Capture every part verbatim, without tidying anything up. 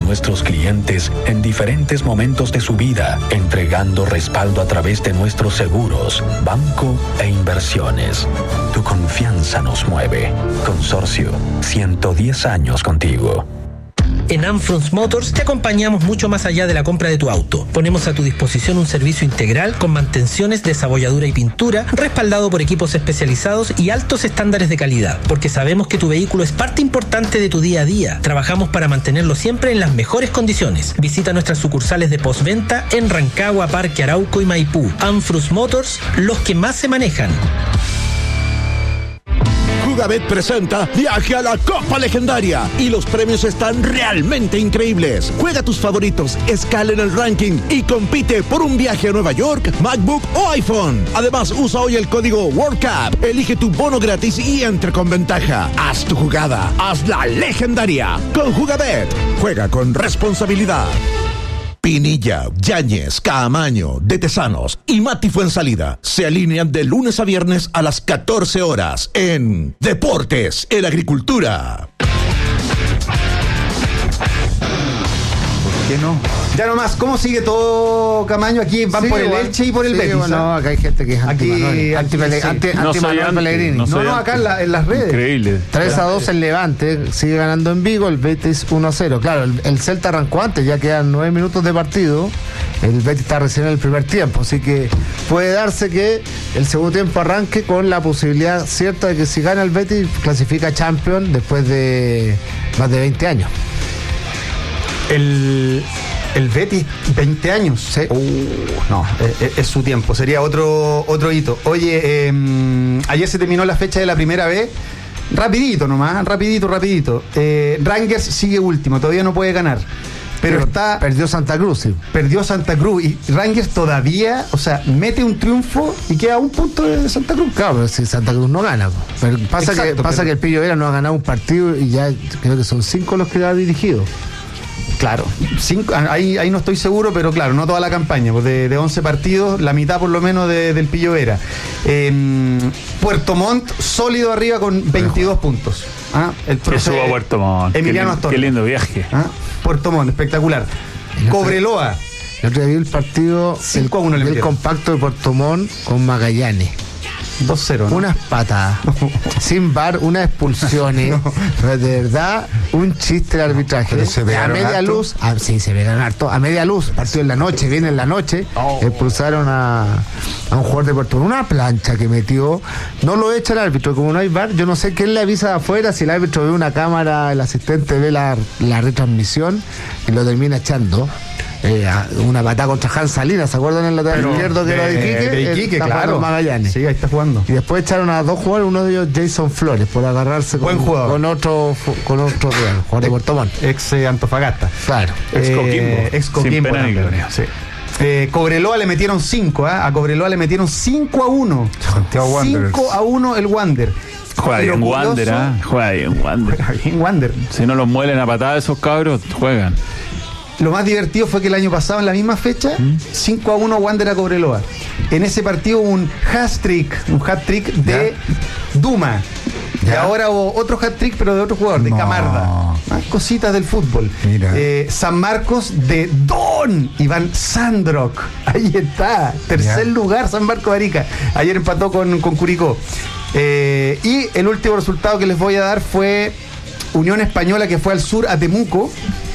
nuestros clientes en diferentes momentos de su vida, entregando respaldo a través de nuestros seguros, banco e inversiones. Tu confianza nos mueve. Consorcio, ciento diez años contigo. En Amfrons Motors te acompañamos mucho más allá de la compra de tu auto. Ponemos a tu disposición un servicio integral con mantenciones, desabolladura y pintura, respaldado por equipos especializados y altos estándares de calidad, porque sabemos que tu vehículo es parte importante de tu día a día. Trabajamos para mantenerlo siempre en las mejores condiciones. Visita nuestras sucursales de postventa en Rancagua, Parque Arauco y Maipú. Amfrons Motors, los que más se manejan. Jugabet presenta Viaje a la Copa Legendaria y los premios están realmente increíbles. Juega tus favoritos, escala en el ranking y compite por un viaje a Nueva York, MacBook o iPhone. Además, usa hoy el código WorldCup, elige tu bono gratis y entre con ventaja. Haz tu jugada, hazla legendaria. Con Jugabet, juega con responsabilidad. Pinilla, Yáñez, Caamaño, De Tesanos y Mati Fuensalida se alinean de lunes a viernes a las catorce horas en Deportes en Agricultura. ¿Por qué no? Ya nomás, ¿cómo sigue todo, Camaño? Aquí van sí, por el igual, Elche y por el sí, Betis. Bueno, no, acá hay gente que es anti-Manuel anti, anti, anti, anti, no anti Pellegrini. No, no, no, acá en, la, en las redes. Increíble. tres a dos el Levante, sigue ganando en Vigo, el Betis uno a cero. Claro, el, el Celta arrancó antes, ya quedan nueve minutos de partido. El Betis está recién en el primer tiempo, así que puede darse que el segundo tiempo arranque con la posibilidad cierta de que si gana el Betis, clasifica Champions después de más de veinte años. El... El Betis, veinte años. Sí. Uh, no, es, es su tiempo, sería otro otro hito. Oye, eh, ayer se terminó la fecha de la primera vez. Rapidito nomás, rapidito, rapidito. Eh, Rangers sigue último, todavía no puede ganar. Pero, pero está... Perdió Santa Cruz, sí. Perdió Santa Cruz y Rangers todavía, o sea, mete un triunfo y queda un punto de Santa Cruz. Claro, pero si Santa Cruz no gana. Pero pasa Exacto, que pasa pero... que el Pillo Vera no ha ganado un partido y ya creo que son cinco los que ha dirigido. Claro, cinco, ahí, ahí no estoy seguro, pero claro, no toda la campaña, pues de, de once partidos, la mitad por lo menos de, del Pillo Vera. Eh, Puerto Montt, sólido arriba con veintidós puntos. ¿Ah? El profe a Puerto Montt. Emiliano Astorga. Qué lindo viaje. ¿Ah? Puerto Montt, espectacular. Cobreloa. El otro día vi el partido cinco a uno el, el compacto de Puerto Montt con Magallanes. dos cero, ¿no? Unas patadas, sin V A R, unas expulsiones. No. De verdad, un chiste el arbitraje. No, se a media harto. luz, a, sí, se pegaron harto. A media luz, partido en la noche, viene en la noche, oh. expulsaron a, a un jugador de Puerto Rico. Una plancha que metió, no lo echa el árbitro, como no hay V A R, yo no sé quién le avisa de afuera, si el árbitro ve una cámara, el asistente ve la, la retransmisión y lo termina echando. Eh, una patada contra Hans Salinas, ¿se acuerdan en el lateral izquierdo que era de Iquique? De Iquique, claro. Magallanes. Sí, ahí está jugando. Y después echaron a dos jugadores, uno de ellos Jason Flores, por agarrarse con, con otro con otro real, jugador de Puerto Montt. Ex eh, Antofagasta. Claro. Ex Coquimbo. Eh, ex Coquimbo. Sí. Eh, Cobreloa le metieron cinco, ¿eh? A Cobreloa le metieron cinco a uno. cinco a uno el Wander. Juega bien Wander, ¿ah? ¿eh? Juega bien Wander. Juega bien Wander. Si no los muelen a patadas esos cabros, juegan. Lo más divertido fue que el año pasado, en la misma fecha, ¿Mm? cinco a uno Wander a Cobreloa. En ese partido un hat-trick, un hat-trick de ¿Ya? Duma. ¿Ya? Y ahora hubo otro hat-trick, pero de otro jugador, de no. Camarda. ¿Ah? Cositas del fútbol. Eh, San Marcos de Don Iván Sandrock. Ahí está. Tercer ¿Ya? lugar, San Marcos de Arica. Ayer empató con, con Curicó. Eh, y el último resultado que les voy a dar fue Unión Española, que fue al sur a Temuco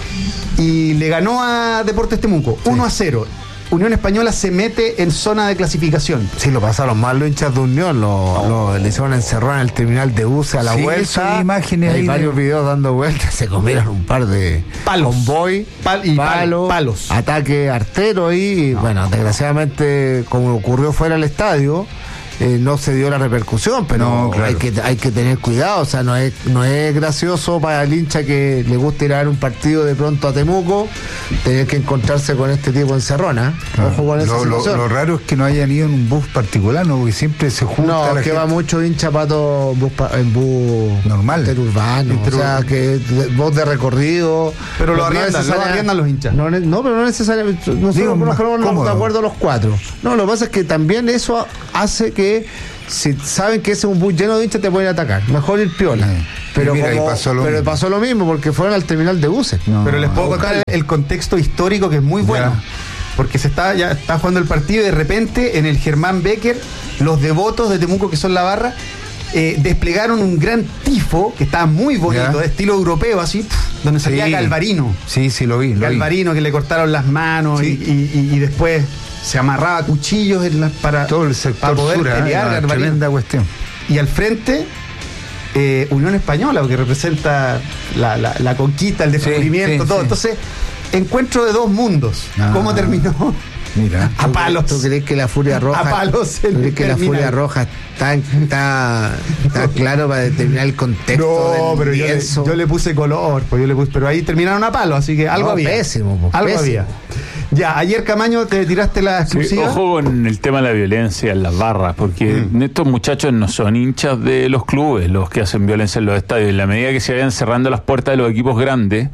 y le ganó a Deportes Temuco sí. uno a cero. Unión Española se mete en zona de clasificación. Sí, lo pasaron mal los hinchas de Unión, lo, oh. lo, le hicieron encerrar en el terminal de buses a la sí, vuelta. Imágenes hay varios de... videos dando vueltas, se comieron un par de palos, convoy, Pal y palos, palos, ataque artero y no. bueno, desgraciadamente como ocurrió fuera del estadio, Eh, no se dio la repercusión, pero no, claro. hay que hay que tener cuidado, o sea, no es no es gracioso para el hincha que le gusta ir a ver un partido de pronto a Temuco, tener que encontrarse con este tipo de encerrona. Claro. Ojo con esa lo, situación. Lo, lo raro es que no hayan ido en un bus particular, ¿no? Porque siempre se junta no, la que gente. va mucho hincha pato en bus, en bus normal, interurbano, Interurbano. O sea, que voz de recorrido. Pero lo arriendan, lo arriendan los hinchas. No, no, pero no necesariamente. Nosotros por lo general no de acuerdo los cuatro. No, lo que pasa es que también eso hace que si saben que ese es un bus lleno de hinchas, te pueden atacar. Mejor ir piola. Sí. Pero, Mira, como, y pasó lo pero mismo. pasó lo mismo, porque fueron al terminal de buses. No. Pero les puedo a contar buscarlo. el contexto histórico que es muy bueno. Ya. Porque se está, ya está jugando el partido y de repente en el Germán Becker, los devotos de Temuco, que son la barra, eh, desplegaron un gran tifo que estaba muy bonito, Ya. de estilo europeo, así, pf, donde salía Sí. Galvarino. Sí, sí, lo vi. Lo vi. Galvarino, que le cortaron las manos Sí. y, y- y después se amarraba cuchillos en las, para, Todo el sector para poder sur, ¿eh? pelear, Una Galvarino. tremenda cuestión. Y al frente, eh, Unión Española, que representa la, la- la conquista, el descubrimiento, sí, todo. sí. Entonces, encuentro de dos mundos. Ah. ¿Cómo terminó? Mira. A palos. ¿Tú crees que la Furia Roja? A palos ¿Tú el crees que la terminal. Furia Roja está, está, está claro para determinar el contexto? No, del pero yo le, lienzo? yo le puse color, pues yo le puse, pero ahí terminaron a palo, así que algo No, había. pésimo, pues, algo pésimo. había. Ya, ayer Camaño te tiraste la Sí, exclusiva. ojo con el tema de la violencia en las barras, porque Mm. estos muchachos no son hinchas de los clubes los que hacen violencia en los estadios. En la medida que se vayan cerrando las puertas de los equipos grandes,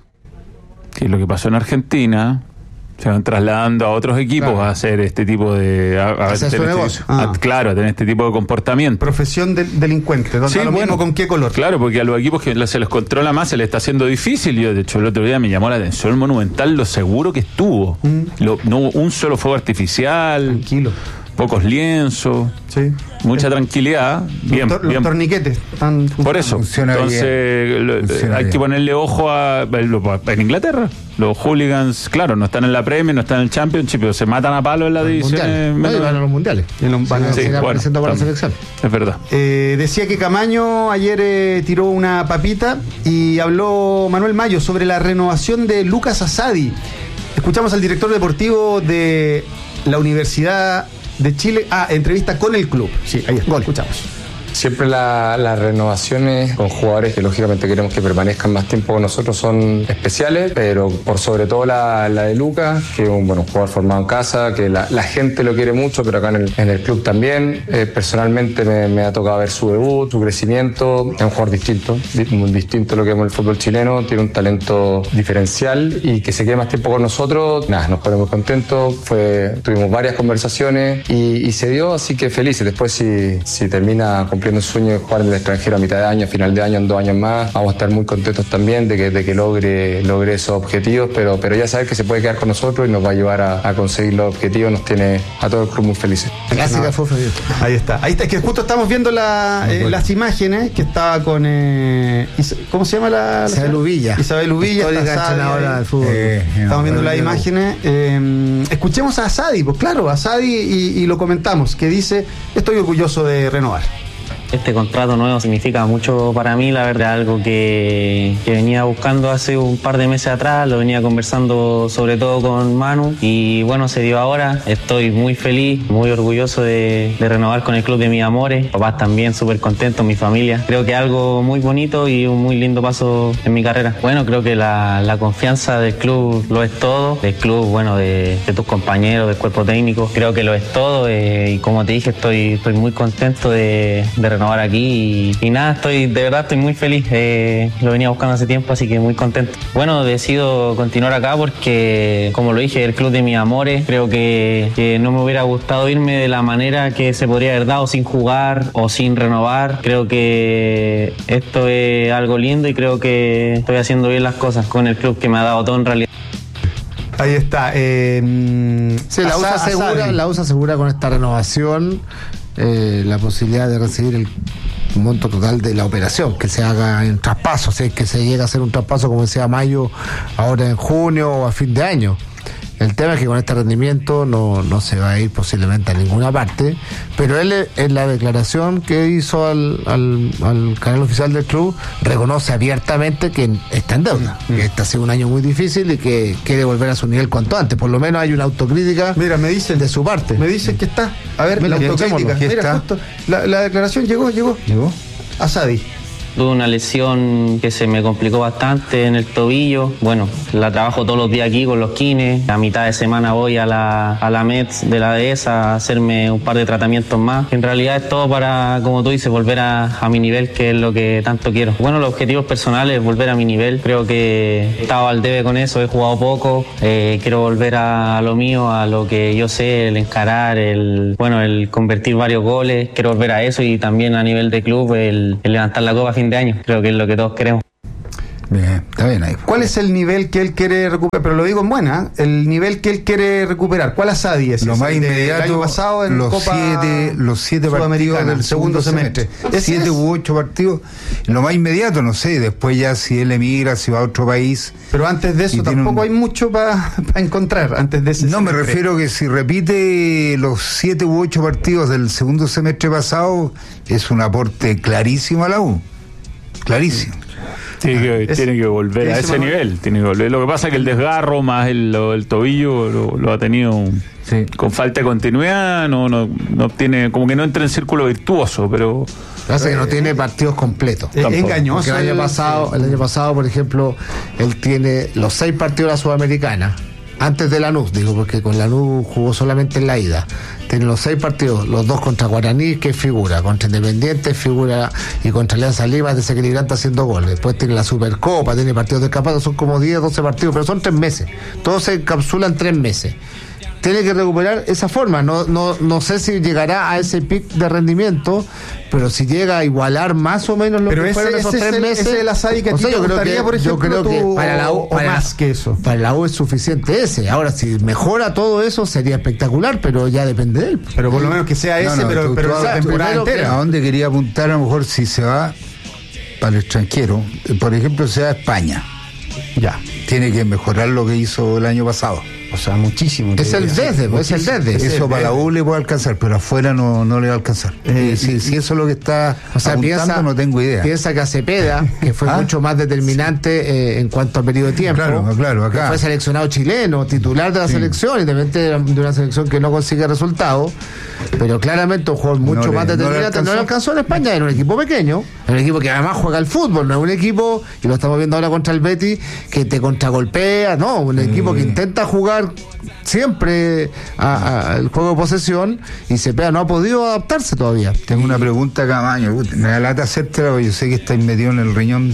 que es lo que pasó en Argentina, se van trasladando a otros equipos Claro. a hacer este tipo de... A, a Hacer su tener este- negocio. a- Ah. claro, a tener este tipo de comportamiento. Profesión del delincuente, donde Sí, da lo bueno. mismo con qué color. Claro, porque a los equipos que se les controla más se les está haciendo difícil. Yo, de hecho, el otro día me llamó la atención el Monumental, lo seguro que estuvo. Mm. Lo- no hubo un solo fuego artificial, Tranquilo. pocos lienzos, Sí. mucha tranquilidad. Bien, los, tor- los bien. torniquetes están Por eso. Funciona Entonces, bien. lo- Funciona hay bien. que ponerle ojo a. En Inglaterra, los hooligans, claro, no están en la Premier, no están en el Championship, pero se matan a palo en la división. Mundiales. No, y van a los mundiales. En los- van a- Sí, Se bueno, presenta para la también. selección. Es verdad. Eh, decía que Camaño ayer eh, tiró una papita y habló Manuel Mayo sobre la renovación de Lucas Asadi. Escuchamos al director deportivo de la Universidad de Chile. Ah, entrevista con el club. Sí, ahí está. Escuchamos. Siempre la- las renovaciones con jugadores que lógicamente queremos que permanezcan más tiempo con nosotros son especiales, pero por sobre todo la, la de Lucas, que es un bueno, jugador formado en casa, que la, la gente lo quiere mucho, pero acá en el, en el club también. Eh, personalmente me, me ha tocado ver su debut, su crecimiento. Es un jugador distinto, di- muy distinto a lo que vemos en el fútbol chileno, tiene un talento diferencial y que se quede más tiempo con nosotros, nada, nos ponemos contentos. Fue, tuvimos varias conversaciones y, y se dio, así que felices. Después si, si termina cumpliendo el sueño de jugar en el extranjero a mitad de año, a final de año, en dos años más, vamos a estar muy contentos también de que, de que logre, logre esos objetivos, pero, pero ya saber que se puede quedar con nosotros y nos va a llevar a, a conseguir los objetivos, nos tiene a todo el club muy felices. Clásica fue Fabio. Ahí está. Ahí está. Es que justo estamos viendo la, eh, las imágenes que estaba con. Eh, Is- ¿Cómo se llama la? la Isabel Uvilla. Isabel Uvilla. Histórica está Asadi entrenadora ahí. del fútbol. Eh, Estamos viendo las eh, imágenes. Eh, escuchemos a Asadi, pues claro, Asadi y, y lo comentamos, que dice: estoy orgulloso de renovar. Este contrato nuevo significa mucho para mí, la verdad, algo que, que venía buscando hace un par de meses atrás, lo venía conversando sobre todo con Manu y bueno, se dio ahora. Estoy muy feliz, muy orgulloso de, de renovar con el club de mis amores. Papás también súper contentos, mi familia. Creo que es algo muy bonito y un muy lindo paso en mi carrera. Bueno, creo que la, la confianza del club lo es todo, del club, bueno, de, de tus compañeros, del cuerpo técnico. Creo que lo es todo eh, y como te dije, estoy, estoy muy contento de, de renovar aquí y, y nada, estoy de verdad estoy muy feliz, eh, lo venía buscando hace tiempo, así que muy contento. Bueno, decido continuar acá porque, como lo dije, el club de mis amores, creo que, que no me hubiera gustado irme de la manera que se podría haber dado, sin jugar o sin renovar. Creo que esto es algo lindo y creo que estoy haciendo bien las cosas con el club que me ha dado todo en realidad. Ahí está. Eh, Sí, la Asa- U S A asegura, Asadi. la U S A asegura con esta renovación eh, la posibilidad de recibir el monto total de la operación, que se haga en traspaso, si es que se llega a hacer un traspaso como decía Mayo, ahora en junio o a fin de año. El tema es que con este rendimiento no, no se va a ir posiblemente a ninguna parte, pero él en la declaración que hizo al, al, al canal oficial del club reconoce abiertamente que está en deuda, Mm. que este ha sido un año muy difícil y que quiere volver a su nivel cuanto antes. Por lo menos hay una autocrítica Mira, me dicen de su parte. Me dicen que está. A ver, Mira, la bien, autocrítica. echémoslo. Aquí Mira, está. justo. La, la declaración llegó, llegó. ¿Llegó? Asadi. Tuve una lesión que se me complicó bastante en el tobillo. Bueno, la trabajo todos los días aquí con los kines. A mitad de semana voy a la, a la M E T S de la dehesa a hacerme un par de tratamientos más. En realidad es todo para, como tú dices, volver a, a mi nivel, que es lo que tanto quiero. Bueno, los objetivos personales es volver a mi nivel. Creo que he estado al debe con eso, he jugado poco. Eh, quiero volver a, a lo mío, a lo que yo sé, el encarar, el, bueno, el convertir varios goles. Quiero volver a eso y también a nivel de club el, el levantar la copa a fin de año. Creo que es lo que todos queremos. Bien, está bien ahí. ¿Cuál es el nivel que él quiere recuperar? Pero lo digo en buena, el nivel que él quiere recuperar. ¿Cuál Asadi es? Lo más inmediato, el año pasado en los Copa siete, los siete partidos del segundo semestre. semestre. Siete es? u ocho partidos. Lo más inmediato, no sé, después ya si él emigra, si va a otro país. Pero antes de eso tampoco un... hay mucho para pa encontrar, antes de ese No, semestre. Me refiero que si repite los siete u ocho partidos del segundo semestre pasado, es un aporte clarísimo a la U. Clarísimo. Tiene que, es, tiene que volver a ese nivel, tiene que volver. Lo que pasa es que el desgarro más el, el tobillo lo, lo ha tenido sí. con falta de continuidad, no, no, no tiene, como que no entra en círculo virtuoso, pero pasa que no tiene partidos completos. Es engañoso. El año pasado, el año pasado, por ejemplo, él tiene los seis partidos de la Sudamericana. Antes de Lanús, digo, porque con Lanús jugó solamente en la ida. Tiene los seis partidos, los dos contra Guaraní, que es figura, contra Independiente, figura, y contra Alianza Lima, desequilibrante haciendo goles. Después tiene la Supercopa, tiene partidos de escapada, son como diez, doce partidos, pero son tres meses. Todos se encapsulan tres meses. Tiene que recuperar esa forma. No, no, no sé si llegará a ese pic de rendimiento, pero si llega a igualar más o menos lo pero que ese, fueron esos ese tres es el, meses. Ese es el Asadi que a ti te gustaría, por ejemplo, yo creo que para la U, para, o más que eso. Para la U es suficiente ese. Ahora, si mejora todo eso, sería espectacular, pero ya depende de él. Pero por lo menos que sea ese, no, no, pero, tú, pero tú, esa temporada entera. ¿A dónde quería apuntar? A lo mejor si se va para el extranjero, por ejemplo, se va a España. Ya. Tiene que mejorar lo que hizo el año pasado. O sea, muchísimo. Es el desde, es el desde. Eso para la U le puede alcanzar, pero afuera no, no le va a alcanzar. Eh, si, si eso es lo que está o sea, piensa, no tengo idea. Piensa que a Cepeda, que fue ¿Ah? mucho más determinante eh, en cuanto a periodo de tiempo. Claro, claro, acá. Fue seleccionado chileno, titular de la sí. selección, independientemente de una selección que no consigue resultados. Pero claramente un jugador mucho no más le, determinante. No le, no le alcanzó en España, en un equipo pequeño, en un equipo que además juega al fútbol, no es un equipo, y lo estamos viendo ahora contra el Betis, que te contragolpea, no, un sí. equipo que intenta jugar siempre al juego de posesión, y Cepeda no ha podido adaptarse todavía. Tengo una pregunta, Camaño, me da lata hacértela, porque yo sé que estáis metido en el riñón.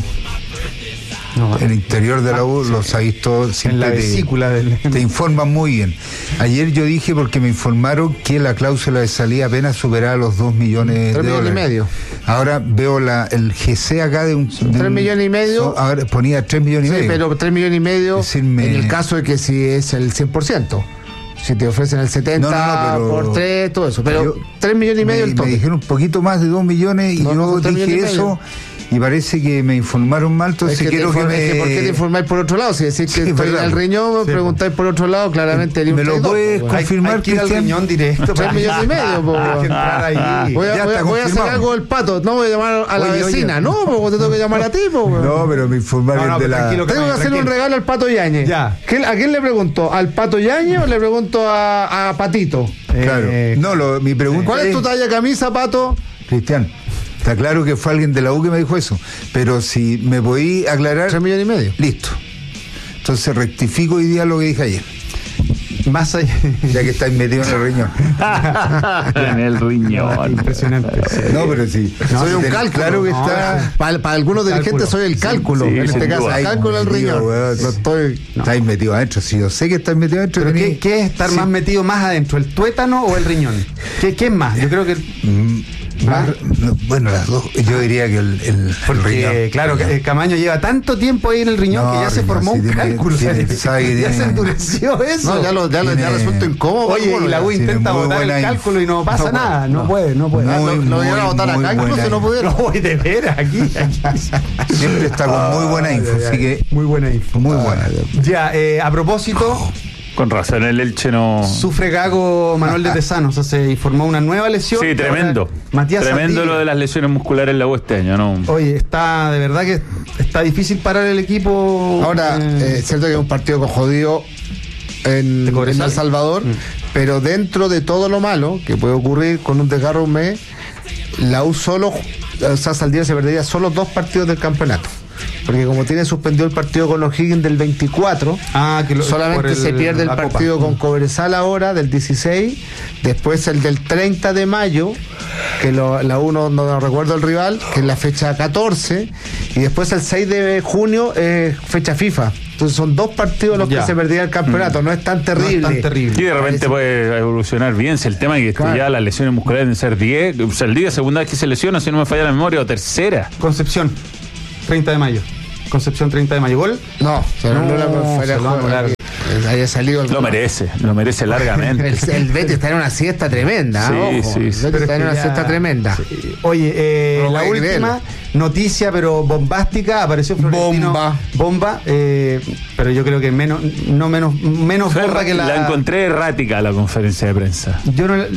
No, el interior de la U lo sabéis todo, en la vesícula te, del... te informan muy bien. Ayer yo dije, porque me informaron que la cláusula de salida apenas superaba los dos millones de dólares. tres millones y medio. Ahora veo la el G C acá de un... tres de millones y medio. So, ahora ponía tres millones y sí, medio. pero tres millones y medio Decirme... en el caso de que si es el cien por ciento. Si te ofrecen el setenta no, no, no, pero, por tres, todo eso. Pero yo, tres millones y medio me, el tope. Me dijeron un poquito más de dos millones y no, yo no, dije eso... Y parece que me informaron mal, entonces es que quiero que me... Es que ¿por qué te informáis por otro lado? Si decís que sí, estoy en el riñón, me sí, preguntáis por otro lado, claramente el ¿Me lo puedes dos, confirmar? Hay, hay que ir al riñón directo. Tres millones y medio, po. Hay que entrar ahí. Voy a, voy a, voy a hacer algo del Pato, no voy a llamar a la oye, vecina, oye. no, porque te tengo que llamar a ti, po. No, pero me informaron no, no, de la... Tengo que hacerle tranquilo. un regalo al Pato Yañez. Ya. ¿A quién le pregunto? ¿Al Pato Yañez o le pregunto a, a Patito? Claro. Eh, no, lo, mi pregunta ¿Cuál es tu talla de camisa, Pato? Cristian. Está claro que fue alguien de la U que me dijo eso, pero si me podí aclarar... Tres millones y medio. Listo. Entonces rectifico hoy día lo que dije ayer. Más allá... Ya que estáis metidos en el riñón. En el riñón. Impresionante. No, pero sí. No, soy un cálculo. Claro que no, está... Para, para algunos dirigentes soy el cálculo. Sí, sí, en este caso, el cálculo del riñón. Weón, no estoy... No. Estáis metidos adentro. Si yo sé que estáis metidos adentro... ¿Pero qué, qué es estar sí. más metido más adentro? ¿El tuétano o el riñón? ¿Qué, qué es más? Yo creo que... Mm. ¿Ah? Bueno, las dos. Yo diría que el, el, Porque, el riñón. claro, que el Camaño lleva tanto tiempo ahí en el riñón no, que ya se formó si un tiene, cálculo. Tiene, sabe ya tiene, se endureció eso. No, ya, lo, ya, tiene, ya resulta incómodo. Oye, y la U intenta botar el cálculo y no pasa no, nada. No, no puede, no puede. Muy, lo iban a botar acá, incluso no pudieron. No, voy de veras, aquí, aquí. Siempre está con muy buena info. Así que muy buena info. Muy buena. Ya, eh, a propósito. Con razón, el Elche no... Sufre Gago Manuel de Tesano, o sea, se informó una nueva lesión. Sí, tremendo. Matías tremendo Saldivia. Lo de las lesiones musculares en la U este año, ¿no? Oye, está, de verdad que está difícil parar el equipo. Ahora, eh, es cierto que es un partido con jodido en, en El Salvador, mm. pero dentro de todo lo malo que puede ocurrir con un desgarro un mes, la U solo o sea, Saldivia se perdería solo dos partidos del campeonato. Porque como tiene suspendido el partido con O'Higgins del veinticuatro, ah, que lo, solamente el, se pierde el partido Copa con Cobresal ahora del dieciséis, después el del treinta de mayo, que lo, la uno no recuerdo el rival, que es la fecha catorce, y después el seis de junio es fecha FIFA. Entonces son dos partidos los ya. que se perdía el campeonato, mm. no es tan terrible. No es tan terrible. Y de repente puede evolucionar bien, si el tema es que claro. ya las lesiones musculares deben ser diez, o sea, el día segunda vez que se lesiona, si no me falla la memoria, o tercera. Concepción. treinta de mayo. Concepción treinta de mayo. ¿Gol? No, se no, no, no fuera jugar. Haya salido el lo merece, lo merece largamente. el, el Betis está en una siesta tremenda. Sí, ojo. sí, sí. El Betis está en una ya... siesta tremenda. Sí. Oye, eh, no la última noticia, pero bombástica, apareció Florentino. Bomba. Bomba, eh, pero yo creo que menos, no menos, menos bomba que la. La encontré errática la conferencia de prensa. Yo no.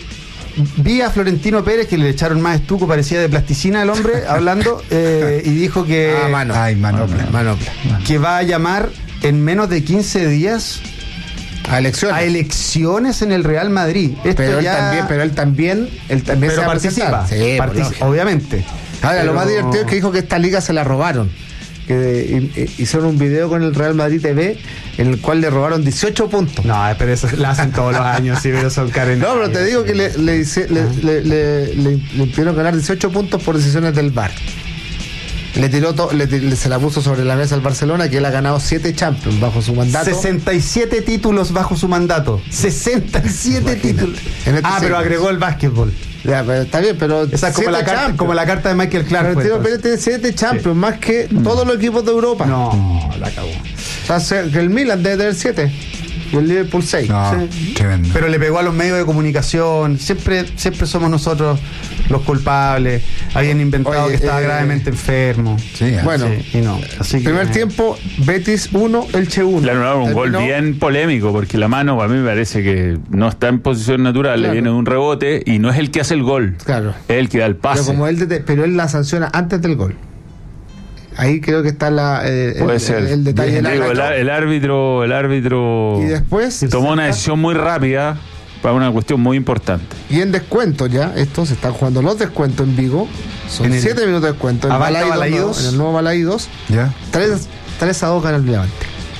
Vi a Florentino Pérez, que le echaron más estuco, parecía de plasticina el hombre, hablando, eh, y dijo que. Ah, mano. Ay, manopla. manopla. Que va a llamar en menos de quince días a elecciones. A elecciones en el Real Madrid. Esto pero él ya... también, pero él también, él también pero se participa. Sí, Partici- obviamente. Ahora, pero... lo más divertido es que dijo que esta liga se la robaron. Que hicieron un video con el Real Madrid T V en el cual le robaron dieciocho puntos. No, pero eso lo hacen todos los años, sí, pero son carenas. No, pero te digo que le, le, le, le, le, le, le impidieron ganar dieciocho puntos por decisiones del V A R. Le tiró to, le, le, se la puso sobre la mesa al Barcelona, que él ha ganado siete Champions bajo su mandato. sesenta y siete títulos bajo su mandato. sesenta y siete títulos. Este ah, pero agregó el básquetbol. Ya, pero está bien, pero esa es como la, carta, como la carta de Michael Clark. Pero el Pérez tiene siete Champions, sí. más que mm. todos los equipos de Europa. No, la acabó. O sea, que el Milan debe tener siete. Y el Liverpool seis. No, sí. Pero le pegó a los medios de comunicación. Siempre, siempre somos nosotros los culpables. Habían inventado Oye, que estaba eh, gravemente enfermo. Sí, bueno, sí, y no. Así que, primer eh, tiempo, Betis uno, Elche uno. Le anularon un gol bien polémico, porque la mano a mí me parece que no está en posición natural, claro. le viene de un rebote y no es el que hace el gol. Claro. Es el que da el pase. Pero, como él, pero él la sanciona antes del gol. Ahí creo que está la, eh, Puede el, ser. el, el detalle. Digo, el, el árbitro, el árbitro y después tomó una decisión muy rápida para una cuestión muy importante. Y en descuento ya, estos se están jugando los descuentos en Vigo. Son en siete minutos de descuento. En, Balaidos, Balaidos. No, en el nuevo Balaidos. Ya. tres a dos gana el Levante.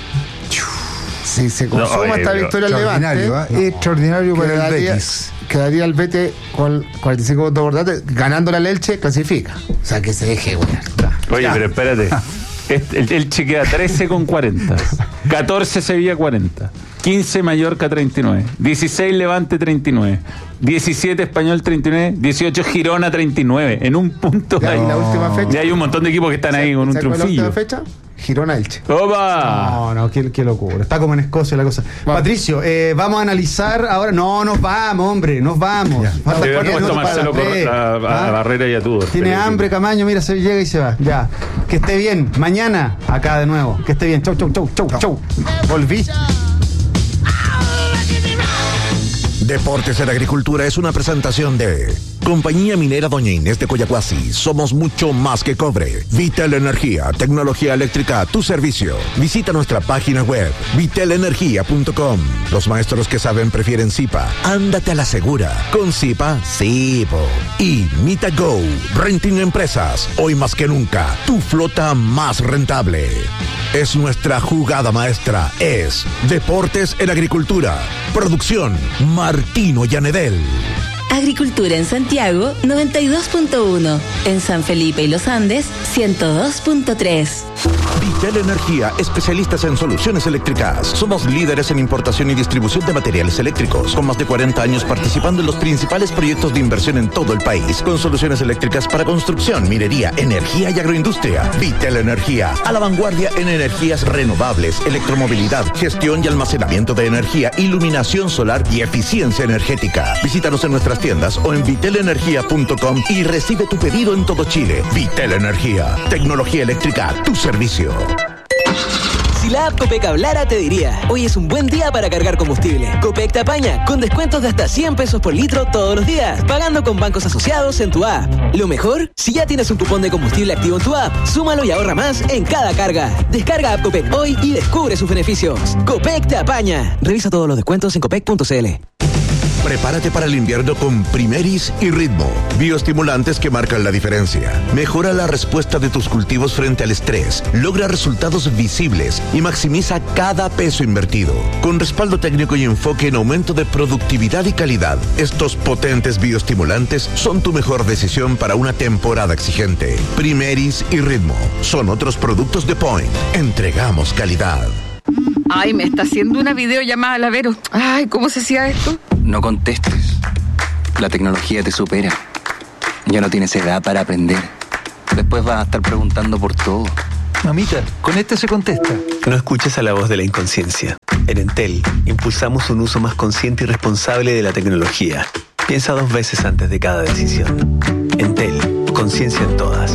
Si se consuma no, esta victoria al Levante, ¿eh? no. extraordinario para quedaría, el Betis. Quedaría el Betis con cuarenta y cinco puntos por delante, ganándole al Elche, clasifica. O sea, que se deje jugar. Oye, ya. Pero espérate. El Elche queda trece con cuarenta. catorce Sevilla cuarenta. quince Mallorca treinta y nueve. dieciséis Levante treinta y nueve. diecisiete Español treinta y nueve. dieciocho Girona treinta y nueve. En un punto. Ya, hay, la última fecha. Ya hay un montón de equipos que están ahí con un triunfillo. ¿La última fecha? Girona Elche. ¡Opa! No, no, qué, qué locura. Está como en Escocia la cosa. Vamos. Patricio, eh, vamos a analizar ahora. No, nos vamos, hombre, nos vamos. Falta sí, puesto Marcelo a, a, a Barrera y a Tudor. Tiene hambre, Camaño, mira, se llega y se va. Ya. Que esté bien. Mañana, acá de nuevo. Que esté bien. Chau, chau, chau, chau, chau. Volví. Deportes en Agricultura es una presentación de Compañía Minera Doña Inés de Coyahuasi. Somos mucho más que cobre. Vitel Energía, tecnología eléctrica a tu servicio. Visita nuestra página web, vitel energía punto com. Los maestros que saben prefieren Zipa. Ándate a la segura. Con Zipa, sí, po. Y MitaGo, Renting Empresas. Hoy más que nunca, tu flota más rentable. Es nuestra jugada maestra. Es Deportes en Agricultura. Producción, Martino Llanedel. Agricultura en Santiago, noventa y dos punto uno. En San Felipe y Los Andes, ciento dos punto tres. Vitel Energía, especialistas en soluciones eléctricas. Somos líderes en importación y distribución de materiales eléctricos, con más de cuarenta años participando en los principales proyectos de inversión en todo el país, con soluciones eléctricas para construcción, minería, energía y agroindustria. Vitel Energía, a la vanguardia en energías renovables, electromovilidad, gestión y almacenamiento de energía, iluminación solar y eficiencia energética. Visítanos en nuestras tiendas o en vitel energía punto com y recibe tu pedido en todo Chile. Vitel Energía, tecnología eléctrica, tu servicio. Si la app Copec hablara, te diría: hoy es un buen día para cargar combustible. Copec te apaña con descuentos de hasta cien pesos por litro todos los días, pagando con bancos asociados en tu app. Lo mejor, si ya tienes un cupón de combustible activo en tu app, súmalo y ahorra más en cada carga. Descarga app Copec hoy y descubre sus beneficios. Copec te apaña. Revisa todos los descuentos en copec punto c l. Prepárate para el invierno con Primeris y Ritmo, bioestimulantes que marcan la diferencia. Mejora la respuesta de tus cultivos frente al estrés, logra resultados visibles y maximiza cada peso invertido. Con respaldo técnico y enfoque en aumento de productividad y calidad, estos potentes bioestimulantes son tu mejor decisión para una temporada exigente. Primeris y Ritmo son otros productos de Point. Entregamos calidad. Ay, me está haciendo una videollamada, la Vero. Ay, ¿cómo se hacía esto? No contestes. La tecnología te supera. Ya no tienes edad para aprender. Después vas a estar preguntando por todo. Mamita, con este se contesta. No escuches a la voz de la inconsciencia. En Entel, impulsamos un uso más consciente y responsable de la tecnología. Piensa dos veces antes de cada decisión. Entel, conciencia en todas.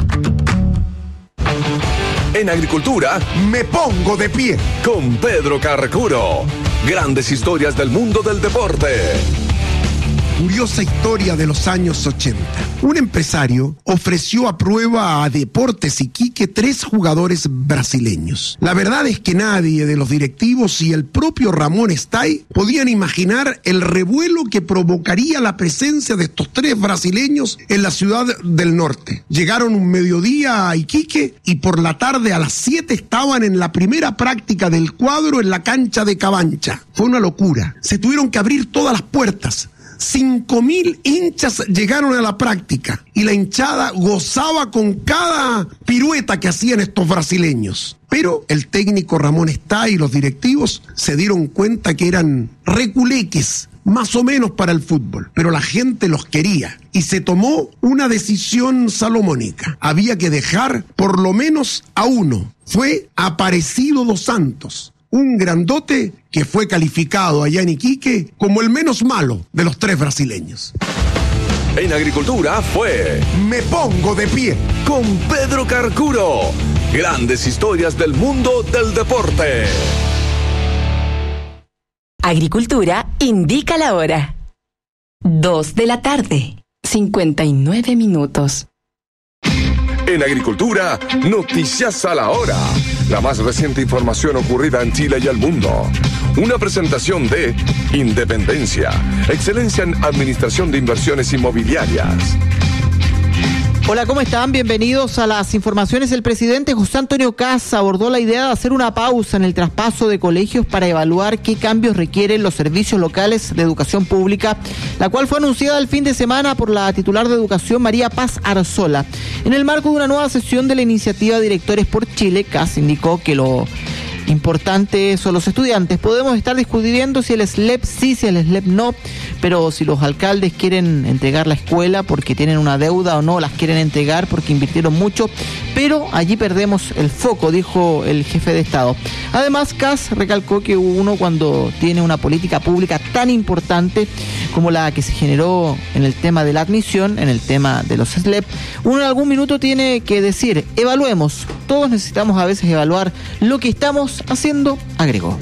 En agricultura, me pongo de pie con Pedro Carcuro. Grandes historias del mundo del deporte. Curiosa historia de los años ochenta. Un empresario ofreció a prueba a Deportes Iquique tres jugadores brasileños. La verdad es que nadie de los directivos y el propio Ramón Stay podían imaginar el revuelo que provocaría la presencia de estos tres brasileños en la ciudad del norte. Llegaron un mediodía a Iquique y por la tarde a las siete estaban en la primera práctica del cuadro en la cancha de Cabancha. Fue una locura. Se tuvieron que abrir todas las puertas. Cinco mil hinchas llegaron a la práctica y la hinchada gozaba con cada pirueta que hacían estos brasileños. Pero el técnico Ramón Stay y los directivos se dieron cuenta que eran reculeques, más o menos para el fútbol, pero la gente los quería y se tomó una decisión salomónica. Había que dejar por lo menos a uno. Fue Aparecido dos Santos, un grandote que fue calificado allá en Iquique como el menos malo de los tres brasileños. En agricultura fue Me Pongo de Pie con Pedro Carcuro. Grandes historias del mundo del deporte. Agricultura indica la hora. Dos de la tarde, cincuenta y nueve minutos. En agricultura, noticias a la hora. La más reciente información ocurrida en Chile y el mundo. Una presentación de Independencia, excelencia en administración de inversiones inmobiliarias. Hola, ¿cómo están? Bienvenidos a las informaciones. El presidente José Antonio Kast abordó la idea de hacer una pausa en el traspaso de colegios para evaluar qué cambios requieren los servicios locales de educación pública, la cual fue anunciada el fin de semana por la titular de Educación, María Paz Arzola. En el marco de una nueva sesión de la iniciativa Directores por Chile, Kast indicó que lo importante son los estudiantes. Podemos estar discutiendo si el S L E P sí, si el S L E P no, pero si los alcaldes quieren entregar la escuela porque tienen una deuda o no, las quieren entregar porque invirtieron mucho, pero allí perdemos el foco, dijo el jefe de Estado. Además, Kast recalcó que uno, cuando tiene una política pública tan importante como la que se generó en el tema de la admisión, en el tema de los S L E P, uno en algún minuto tiene que decir, evaluemos. Todos necesitamos a veces evaluar lo que estamos haciendo, agregó.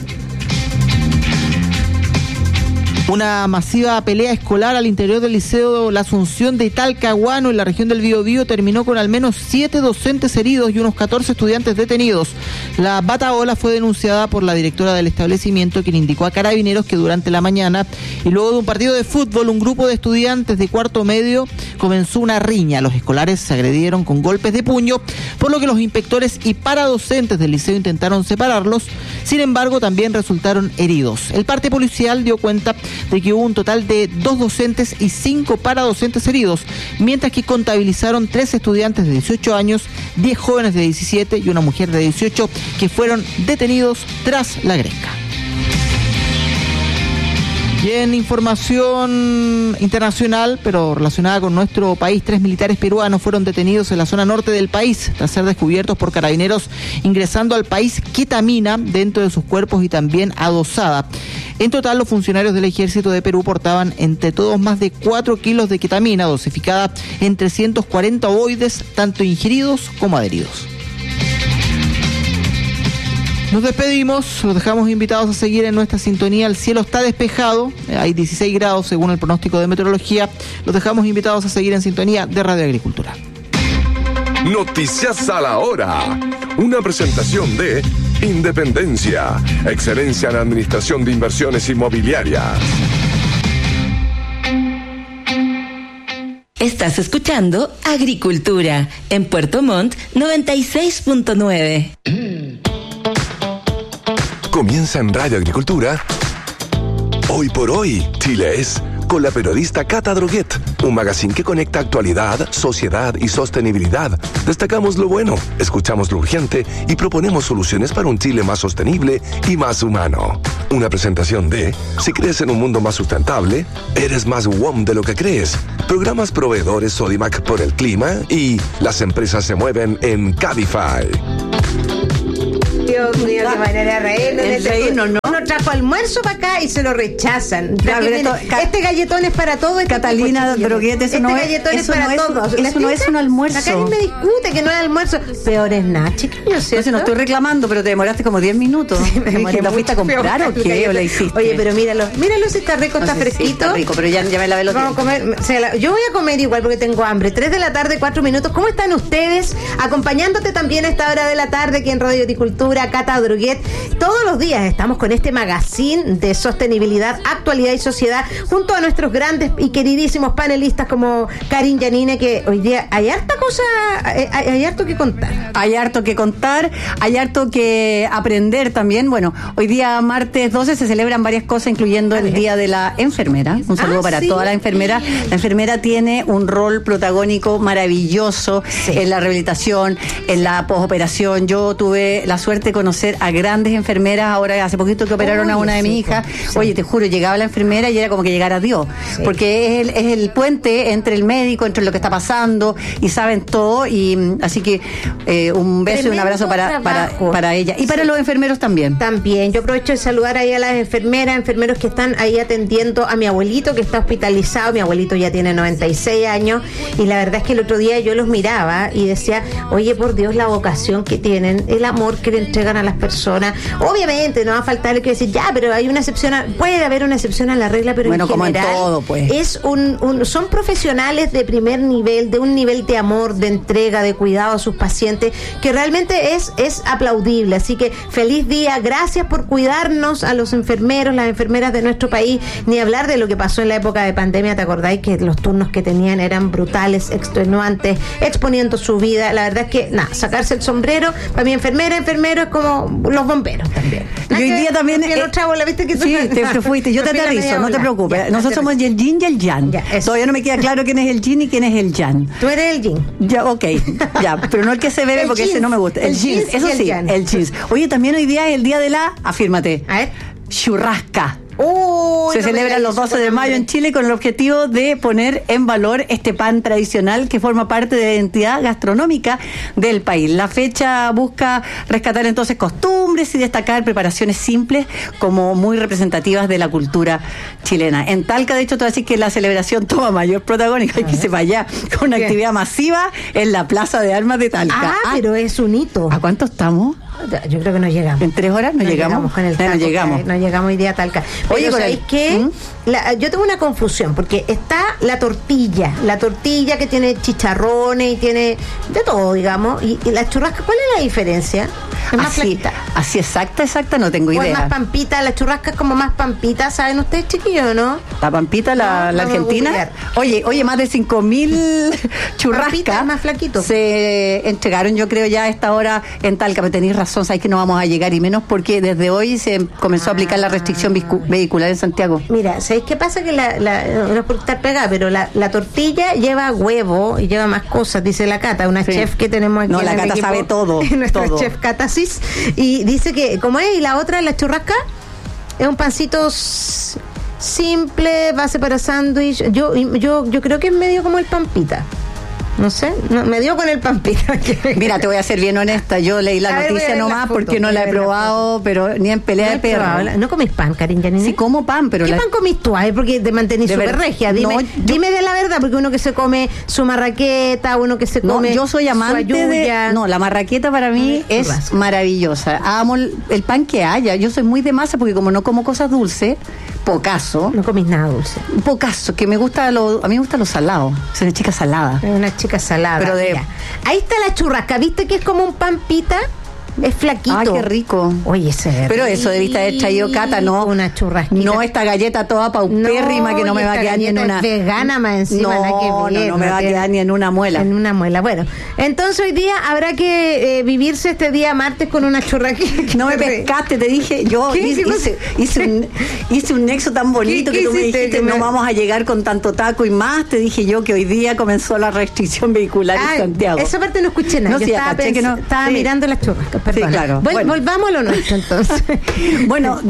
Una masiva pelea escolar al interior del Liceo La Asunción de Talcahuano, en la región del Biobío, terminó con al menos siete docentes heridos y unos catorce estudiantes detenidos. La batahola fue denunciada por la directora del establecimiento, quien indicó a Carabineros que durante la mañana y luego de un partido de fútbol, un grupo de estudiantes de cuarto medio comenzó una riña. Los escolares se agredieron con golpes de puño, por lo que los inspectores y paradocentes del liceo intentaron separarlos. Sin embargo, también resultaron heridos. El parte policial dio cuenta de que hubo un total de dos docentes y cinco paradocentes heridos, mientras que contabilizaron tres estudiantes de dieciocho años, diez jóvenes de diecisiete y una mujer de dieciocho que fueron detenidos tras la gresca. Y en información internacional, pero relacionada con nuestro país, tres militares peruanos fueron detenidos en la zona norte del país tras ser descubiertos por Carabineros ingresando al país ketamina dentro de sus cuerpos y también adosada. En total, los funcionarios del Ejército de Perú portaban entre todos más de cuatro kilos de ketamina dosificada en trescientos cuarenta ovoides, tanto ingeridos como adheridos. Nos despedimos, los dejamos invitados a seguir en nuestra sintonía. El cielo está despejado, hay dieciséis grados según el pronóstico de meteorología. Los dejamos invitados a seguir en sintonía de Radio Agricultura. Noticias a la hora. Una presentación de Independencia, excelencia en administración de inversiones inmobiliarias. Estás escuchando Agricultura en Puerto Montt noventa y seis punto nueve. Comienza en Radio Agricultura. Hoy por hoy, Chile es, con la periodista Cata Droguet, un magazine que conecta actualidad, sociedad y sostenibilidad. Destacamos lo bueno, escuchamos lo urgente y proponemos soluciones para un Chile más sostenible y más humano. Una presentación de, si crees en un mundo más sustentable, eres más W O M de lo que crees. Programas proveedores Sodimac por el clima y las empresas se mueven en Cabify. Dios mío, qué manera de reírnos. El reírnos, ¿no? Uno trajo almuerzo para acá y se lo rechazan. Ya, viene, esto, este galletón es para todos. Catalina Droguet, eso este no es. galletón Eso es para no es, todos. Eso no es un almuerzo. La Cari me discute que no es almuerzo. Peor es nada, chiquillos, ¿cierto? No estoy reclamando, pero te demoraste como diez minutos. Sí, me demoré. ¿La fuiste a comprar o qué? ¿O la hiciste? Oye, pero míralo. Míralo si está rico, No está sé, sí, fresquito. está rico, pero ya, ya me lavé los Vamos a comer. O sea, la- yo voy a comer igual porque tengo hambre. Tres de la tarde, cuatro minutos. ¿Cómo están ustedes? Acompañándote también a esta hora de la tarde aquí en Radio Agricultura, Cata Droguet. Todos los días estamos con este magazine de sostenibilidad, actualidad y sociedad junto a nuestros grandes y queridísimos panelistas como Karin Yanine, que hoy día hay harta cosa, hay, hay- hay harto que contar. Hay harto que contar, hay harto que aprender también. Bueno, hoy día martes doce se celebran varias cosas, incluyendo el Día de la Enfermera. Un saludo Ah, para sí. toda la enfermera. La enfermera tiene un rol protagónico maravilloso en la rehabilitación, en la posoperación. Yo tuve la suerte de conocer a grandes enfermeras, ahora hace poquito que operaron Oye, a una de mis sí, hijas. sí. Oye, te juro, llegaba la enfermera y era como que llegara Dios, Sí. porque es el, es el puente entre el médico, entre lo que está pasando, y saben todo. Y mm, así que eh, un beso y un Tremendo abrazo para, para, trabajo. para ella y para Sí. los enfermeros también. También, yo aprovecho de saludar ahí a las enfermeras, enfermeros que están ahí atendiendo a mi abuelito que está hospitalizado. Mi abuelito ya tiene noventa y seis años y la verdad es que el otro día yo los miraba y decía, oye, por Dios, la vocación que tienen, el amor que le entregan a las personas. Obviamente no va a faltar el que decir, ya, pero hay una excepción, a- puede haber una excepción a la regla, pero Bueno, en como en general todo, pues. es un, un- son profesionales de primer nivel, de un nivel de amor, de entrega, de cuidado a sus pacientes, que realmente es, es aplaudible. Así que feliz día, gracias por cuidarnos a los enfermeros, las enfermeras de nuestro país, ni hablar de lo que pasó en la época de pandemia. ¿Te acordáis que los turnos que tenían eran brutales, extenuantes, exponiendo su vida? La verdad es que, nada, sacarse el sombrero, para mi enfermera, enfermero es como los bomberos también. Y hoy día también. Que no, chavo, la viste que Sí, te, te fuiste. Yo te Me fui la aterrizo, media no te bola. preocupes. Ya, Nosotros somos aterrizo. el yin y el yang. Ya, eso. Todavía no me queda claro quién es el yin y quién es el yang. Tú eres el yin. Ya, ok, ya, pero no el que se bebe El porque ese jeans. no me gusta. El, El jeans, jeans eso y el sí, yang. el jeans. Oye, también hoy día es el día de la, afírmate, A ver. churrasca. Uy, Se no me celebra digas los eso, doce de con mayo hambre. en Chile con el objetivo de poner en valor este pan tradicional que forma parte de la identidad gastronómica del país. La fecha busca rescatar entonces costumbres y destacar preparaciones simples como muy representativas de la cultura chilena. En Talca, de hecho, te voy a decir que la celebración toma mayor protagónico, hay que se vaya con una ¿Qué? actividad masiva en la Plaza de Armas de Talca. Ah, pero es un hito. ¿A cuánto estamos? Yo creo que no llegamos. ¿En tres horas no, llegamos? con el Ya no taco, llegamos. que No llegamos hoy día a Talca. Oye, Pero con ¿sabéis el- qué? ¿Mm? La- yo tengo una confusión, porque está la tortilla, la tortilla que tiene chicharrones y tiene de todo, digamos, y, y la churrasca, ¿cuál es la diferencia? Es más Así, flaquita. así exacta, exacta, no tengo O es idea. más pampita, la churrasca es como más pampita, ¿saben ustedes, chiquillos, o no? La Pampita, la, No, la vamos a Argentina. googlear. Oye, oye, más de cinco mil Pampita churrascas es más flaquito. se entregaron, yo creo, ya a esta hora en Talca. Pero tenéis razón, sabéis que no vamos a llegar, y menos porque desde hoy se comenzó a aplicar la restricción viscu- vehicular en Santiago. Mira, ¿sabéis qué pasa? Que la, la, no es por estar pegada, pero la, la tortilla lleva huevo y lleva más cosas, dice la Cata, una Sí. chef que tenemos aquí. No, en la el Cata equipo, sabe todo, Nuestra todo. chef Catasis. Y dice que, ¿cómo es? Y la otra, la churrasca, es un pancito s- simple, base para sándwich. Yo, yo, yo creo que es medio como el pampita. No sé, no, me dio con el pampita. Mira, te voy a ser bien honesta, yo leí la A ver, voy a noticia ver la nomás foto, porque no voy a la he ver la probado, pero ni en pelea No de he perro. probado la- ¿No comís pan, Karin Yanine? Sí, como pan, pero ¿Qué la- pan comís tú? Ay, porque te mantenís De súper ver- regia. Dime, No, yo- dime de la verdad, porque uno que se come su marraqueta, uno que se No, come yo soy su amante de... ayuya. No, la marraqueta para mí Mm, es churrasco. maravillosa. Amo el, el pan que haya. Yo soy muy de masa porque como no como cosas dulces, pocaso. No comís nada dulce. Pocaso, que me gusta lo... A mí me gusta lo salado. Soy una chica salada. Es una chica salada. Pero de- Mira, ahí está la churrasca. ¿Viste que es como un pan pita? Es flaquito. Ah, qué rico. Oye, ese Pero eso debiste haber traído, Cata, no. Una churrasquita. No esta galleta toda paupérrima no, que no me va a quedar ni en una. Es vegana más encima. No, nada que ver, no, no me va a quedar ni en una muela. En una muela. Bueno, entonces hoy día habrá que eh, vivirse este día martes con una churrasquita. No me pescaste, te dije. Yo hice, hice, hice, un, hice un nexo tan bonito que tú me dijiste, no vamos a llegar con tanto taco y más. Te dije yo que hoy día comenzó la restricción vehicular ah, en Santiago. Esa parte no escuché nada. No, yo sí, estaba, pens- que no. estaba sí. mirando las churrascas. Perdón. Sí, claro. Vol- bueno. Volvamos a lo nuestro entonces. Bueno,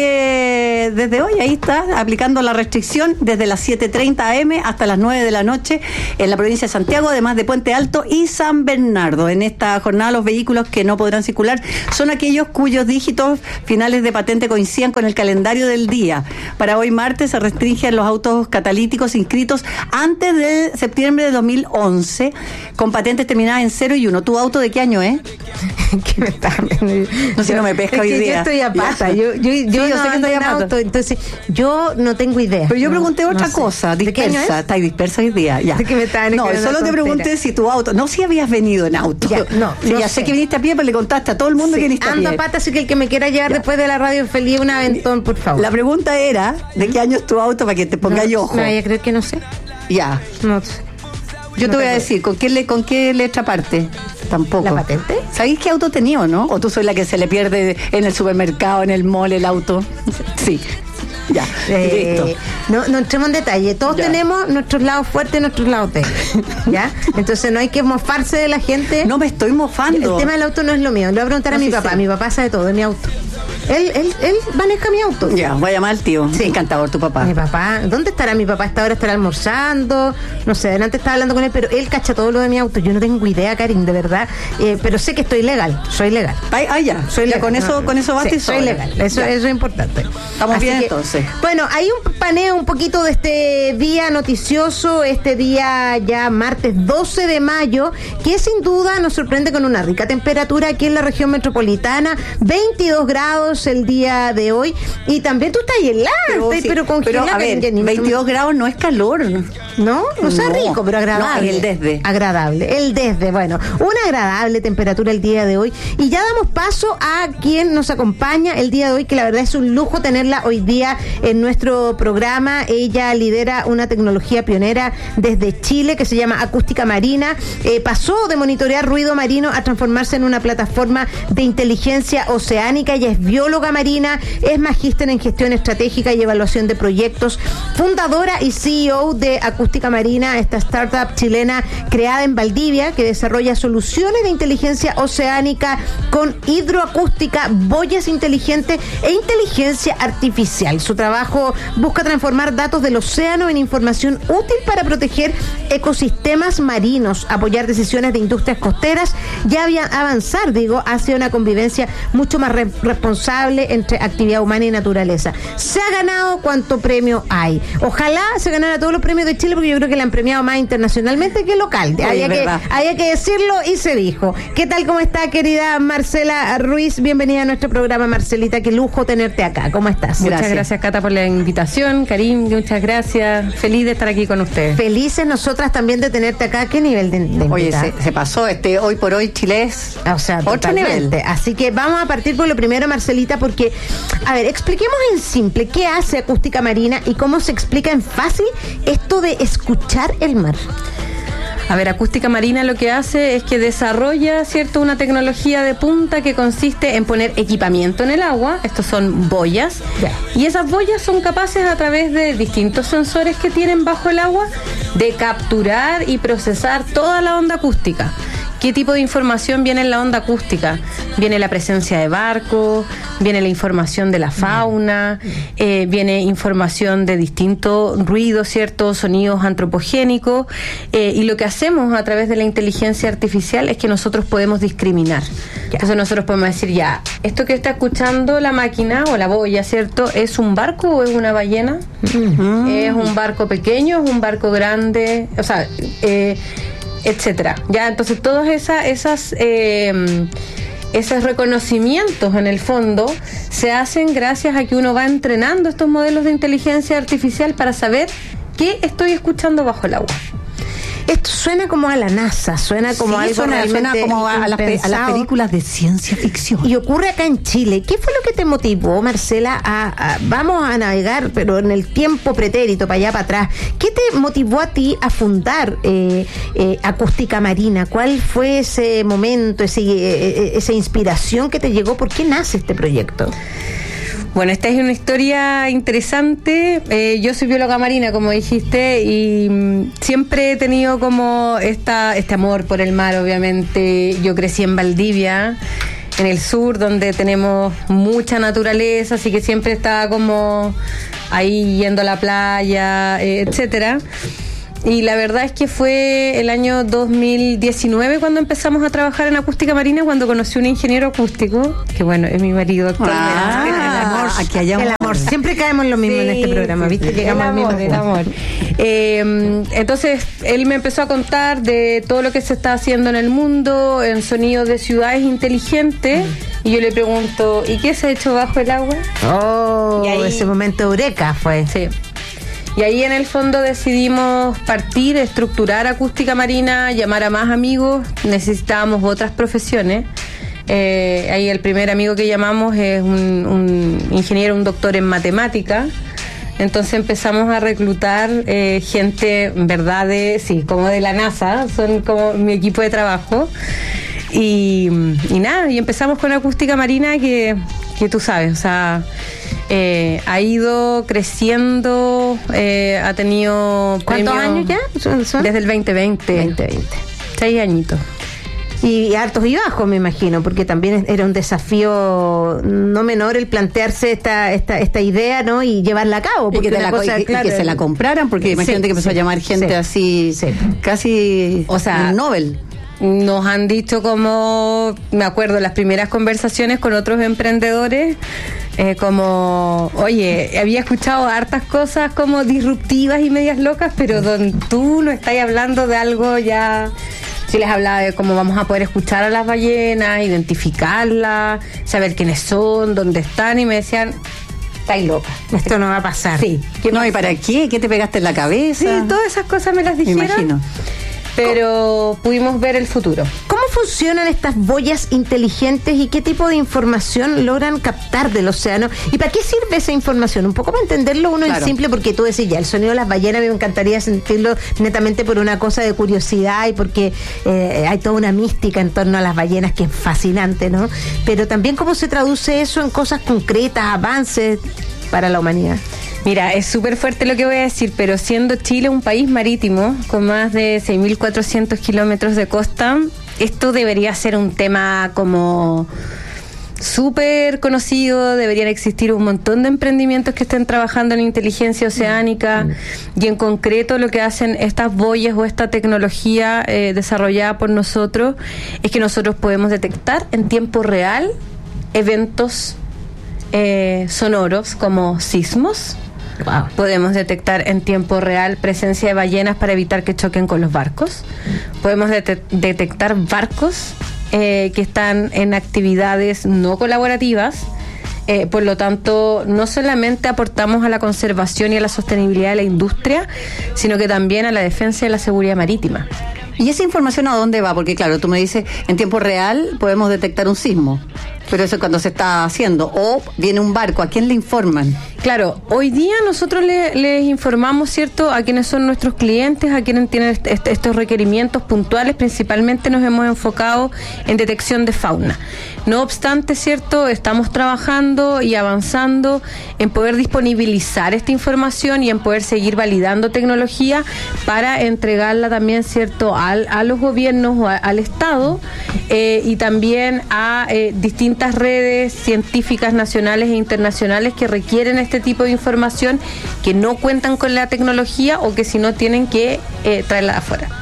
desde, desde hoy ahí está aplicando la restricción desde las siete treinta a eme hasta las nueve de la noche en la provincia de Santiago, además de Puente Alto y San Bernardo. En esta jornada los vehículos que no podrán circular son aquellos cuyos dígitos finales de patente coincidan con el calendario del día. Para hoy martes se restringen los autos catalíticos inscritos antes de septiembre de dos mil once con patentes terminadas en cero y uno. ¿Tu auto de qué año es? ¿Qué me está? No sé, no me pesca es hoy que día. Yo estoy a pata. Yo, yo, yo, sí, yo yo no sé que estoy a pata. Auto, entonces yo no tengo idea. Pero yo no, pregunté no otra sé. cosa, dispersa. ¿Estáis dispersa hoy día? Ya. ¿De qué me estaban no, solo te pregunté si tu auto. No, si habías venido en auto. Ya, no, sí, no ya sé. sé que viniste a pie, pero le contaste a todo el mundo sí, que viniste a pie. Ando a pata, así que el que me quiera llevar ya. después de la radio feliz, un aventón, por favor. La pregunta era: ¿de qué año es tu auto para que te ponga no, yo ojo? No, yo creo que no sé. Ya. No sé. Yo no te voy te a decir, ¿con qué, le, ¿con qué letra parte? Tampoco. ¿La patente? ¿Sabéis qué auto tenía o no? ¿O tú soy la que se le pierde en el supermercado, en el mall, el auto? Sí. Ya, eh, listo. No, no entremos en detalle. Todos ya. tenemos nuestros lados fuertes y nuestros lados débiles. ¿Ya? Entonces no hay que mofarse de la gente. No me estoy mofando. El tema del auto no es lo mío. Le voy a preguntar no, a mi sí papá. sé. Mi papá sabe todo de mi auto. Él, él, él maneja mi auto. Ya, voy a llamar al tío. Sí. Encantador tu papá. Mi papá. ¿Dónde estará mi papá? Esta hora estará almorzando. No sé, adelante estaba hablando con él, pero él cacha todo lo de mi auto. Yo no tengo idea, Karin, de verdad. Eh, pero sé que estoy legal. Soy legal. Ay, ay ya. Soy ya legal. con eso, no, con eso basta sí, y soy sobra. legal. Eso, eso es importante. Estamos Así bien que, entonces. Bueno, hay un paneo un poquito de este día noticioso, este día ya martes doce de mayo, que sin duda nos sorprende con una rica temperatura aquí en la región metropolitana, veintidós grados el día de hoy, y también tú estás helada, pero, estás, sí, pero congelada. pero a ver, veintidós grados no es calor. No, no sea no, rico, pero agradable. No, el desde. Agradable, el desde. Bueno, una agradable temperatura el día de hoy. Y ya damos paso a quien nos acompaña el día de hoy, que la verdad es un lujo tenerla hoy día en nuestro programa. Ella lidera una tecnología pionera desde Chile que se llama Acústica Marina. Eh, pasó de monitorear ruido marino a transformarse en una plataforma de inteligencia oceánica. Ella es bióloga marina, es magíster en gestión estratégica y evaluación de proyectos, fundadora y C E O de Acústica Marina, esta startup chilena creada en Valdivia que desarrolla soluciones de inteligencia oceánica con hidroacústica, boyas inteligentes e inteligencia artificial. Su trabajo busca transformar datos del océano en información útil para proteger ecosistemas marinos, apoyar decisiones de industrias costeras y avanzar, digo, hacia una convivencia mucho más re- responsable entre actividad humana y naturaleza. Se ha ganado cuánto premio hay. Ojalá se ganara todos los premios de Chile, porque yo creo que le han premiado más internacionalmente que local. Sí, había, que, verdad. había que decirlo y se dijo. ¿Qué tal? ¿Cómo está, querida Marcela Ruiz? Bienvenida a nuestro programa, Marcelita. Qué lujo tenerte acá. ¿Cómo estás? Muchas gracias, gracias Cata, por la invitación. Karim, muchas gracias. Feliz de estar aquí con ustedes. Felices nosotras también de tenerte acá. ¿Qué nivel de, de Oye, invitada? se, se pasó. Este hoy por hoy Chile es o sea, otro totalmente. nivel. Así que vamos a partir por lo primero, Marcelita, porque, a ver, expliquemos en simple qué hace Acústica Marina y cómo se explica en fácil esto de escuchar el mar. A ver, Acústica Marina lo que hace es que desarrolla, ¿cierto?, una tecnología de punta que consiste en poner equipamiento en el agua. Estos son boyas. Yeah. Y esas boyas son capaces, a través de distintos sensores que tienen bajo el agua, de capturar y procesar toda la onda acústica. ¿Qué tipo de información viene en la onda acústica? Viene la presencia de barcos, viene la información de la fauna, eh, viene información de distintos ruidos, ciertos sonidos antropogénicos, eh, y lo que hacemos a través de la inteligencia artificial es que nosotros podemos discriminar. Entonces nosotros podemos decir, ya, esto que está escuchando la máquina o la boya, ¿cierto?, ¿es un barco o es una ballena? Mm. ¿Es un barco pequeño? ¿Es un barco grande? O sea, eh, etcétera. Ya, entonces todos esas, esas eh, esos reconocimientos en el fondo se hacen gracias a que uno va entrenando estos modelos de inteligencia artificial para saber qué estoy escuchando bajo el agua. Esto suena como a la NASA, suena como Sí, algo suena, suena realmente como a, a las, pe- a las impensado. películas de ciencia ficción. Y ocurre acá en Chile. ¿Qué fue lo que te motivó, Marcela, a, a- vamos a navegar, pero en el tiempo pretérito, para allá, para atrás? ¿Qué te motivó a ti a fundar eh, eh, Acústica Marina? ¿Cuál fue ese momento, ese, eh, esa inspiración que te llegó? ¿Por qué nace este proyecto? Bueno, esta es una historia interesante. Eh, yo soy bióloga marina, como dijiste, y mm, siempre he tenido como esta, este amor por el mar, obviamente. Yo crecí en Valdivia, en el sur, donde tenemos mucha naturaleza, así que siempre estaba como ahí yendo a la playa, eh, etcétera. Y la verdad es que fue el año dos mil diecinueve cuando empezamos a trabajar en Acústica Marina, cuando conocí un ingeniero acústico, que bueno, es mi marido actualmente. Ah, el amor, aquí hay amor. el amor. Siempre caemos en lo mismo Sí, en este programa, ¿viste? sí, Llegamos el al mismo amor, el punto. amor. Eh, entonces, él me empezó a contar de todo lo que se está haciendo en el mundo, en sonidos de ciudades inteligentes, y yo le pregunto, ¿y qué se ha hecho bajo el agua? Oh, Y ahí- ese momento eureka fue. Sí. Y ahí en el fondo decidimos partir, estructurar Acústica Marina, llamar a más amigos, necesitábamos otras profesiones. Eh, ahí el primer amigo que llamamos es un, un ingeniero, un doctor en matemática. Entonces empezamos a reclutar eh, gente, en verdad, de, sí, como de la NASA, son como mi equipo de trabajo. Y, y nada, y empezamos con Acústica Marina, que, que tú sabes, o sea, eh, ha ido creciendo, eh, ha tenido ¿Cuántos premios años ya son? son? desde el veinte veinte. veinte veinte. Seis añitos. Y altos y bajos, me imagino, porque también era un desafío no menor el plantearse esta esta esta idea, ¿no? Y llevarla a cabo. Y Porque que, te una la, cosa, y- y claro, que se la compraran, porque Sí, imagínate que empezó sí, a llamar gente sí. así, Sí. casi O sea, un Nobel. Nos han dicho como, me acuerdo, las primeras conversaciones con otros emprendedores, eh, como, oye, había escuchado hartas cosas como disruptivas y medias locas, pero don, tú no estás hablando de algo ya... Sí les hablaba de cómo vamos a poder escuchar a las ballenas, identificarlas, saber quiénes son, dónde están, y me decían, estáis loca. Esto no va a pasar. Sí. ¿Qué no, ¿y para qué? ¿Qué te pegaste en la cabeza? Sí, todas esas cosas me las Me dijeron. imagino. Pero pudimos ver el futuro. ¿Cómo funcionan estas boyas inteligentes y qué tipo de información logran captar del océano? ¿Y para qué sirve esa información? Un poco para entenderlo uno Claro. en simple, porque tú decís ya, el sonido de las ballenas me encantaría sentirlo netamente por una cosa de curiosidad y porque eh, hay toda una mística en torno a las ballenas que es fascinante, ¿no? Pero también cómo se traduce eso en cosas concretas, avances para la humanidad. Mira, es súper fuerte lo que voy a decir, pero siendo Chile un país marítimo con más de seis mil cuatrocientos kilómetros de costa, esto debería ser un tema como súper conocido, deberían existir un montón de emprendimientos que estén trabajando en inteligencia oceánica y en concreto lo que hacen estas boyas o esta tecnología eh, desarrollada por nosotros es que nosotros podemos detectar en tiempo real eventos eh, sonoros como sismos. Wow. Podemos detectar en tiempo real presencia de ballenas para evitar que choquen con los barcos. Podemos det- detectar barcos eh, que están en actividades no colaborativas. Eh, por lo tanto, no solamente aportamos a la conservación y a la sostenibilidad de la industria, sino que también a la defensa y la seguridad marítima. ¿Y esa información a dónde va? Porque claro, tú me dices, en tiempo real podemos detectar un sismo, pero eso es cuando se está haciendo. O viene un barco, ¿a quién le informan? Claro, hoy día nosotros le- les informamos, ¿cierto?, a quienes son nuestros clientes, a quienes tienen est- est- estos requerimientos puntuales. Principalmente nos hemos enfocado en detección de fauna. No obstante, ¿cierto?, estamos trabajando y avanzando en poder disponibilizar esta información y en poder seguir validando tecnología para entregarla también, ¿cierto?, al, a los gobiernos o a- al Estado eh, y también a eh, distintas redes científicas nacionales e internacionales que requieren este tipo de información, que no cuentan con la tecnología o que si no tienen que eh, traerla de afuera.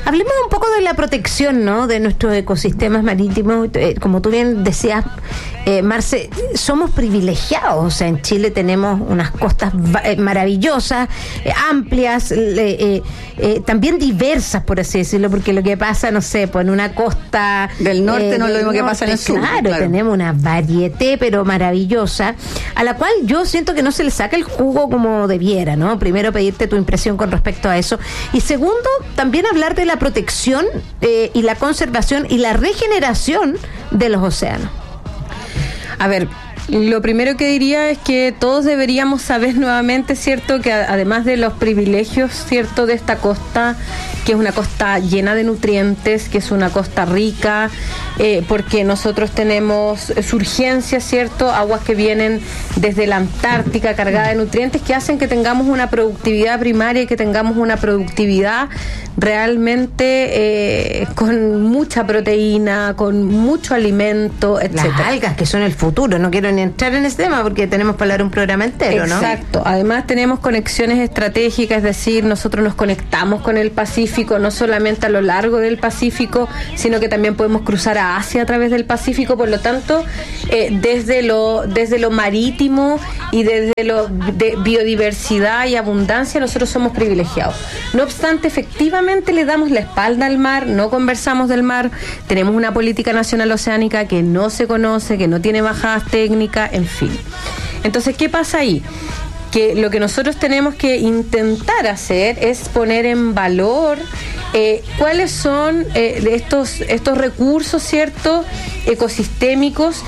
Hablemos un poco de la protección, ¿no?, de nuestros ecosistemas marítimos. Eh, como tú bien decías, eh, Marce, somos privilegiados. O sea, en Chile tenemos unas costas eh, maravillosas, eh, amplias, eh, eh, también diversas, por así decirlo, porque lo que pasa, no sé, pues en una costa del norte eh, no es lo mismo norte, que pasa en el sur. Claro, Claro, tenemos una variedad, pero maravillosa, a la cual yo siento que no se le saca el jugo como debiera, ¿no? Primero, pedirte tu impresión con respecto a eso. Y segundo, también hablar de la protección eh, y la conservación y la regeneración de los océanos. A ver, lo primero que diría es que todos deberíamos saber nuevamente, ¿cierto?, que a, además de los privilegios, ¿cierto?, de esta costa, que es una costa llena de nutrientes, que es una costa rica, eh, porque nosotros tenemos surgencias, ¿cierto?, aguas que vienen desde la Antártica cargadas de nutrientes que hacen que tengamos una productividad primaria y que tengamos una productividad realmente eh, con mucha proteína, con mucho alimento, etcétera. Las algas, que son el futuro, no quiero ni entrar en ese tema porque tenemos para hablar un programa entero, ¿no? Exacto. Además tenemos conexiones estratégicas, es decir, nosotros nos conectamos con el Pacífico, no solamente a lo largo del Pacífico, sino que también podemos cruzar a Asia a través del Pacífico. Por lo tanto, eh, desde lo desde lo marítimo y desde lo de biodiversidad y abundancia, nosotros somos privilegiados. No obstante, efectivamente le damos la espalda al mar, no conversamos del mar, tenemos una política nacional oceánica que no se conoce, que no tiene bajadas técnicas, en fin. Entonces, ¿qué pasa ahí? Que lo que nosotros tenemos que intentar hacer es poner en valor eh, cuáles son eh, estos, estos recursos, ¿cierto?, ecosistémicos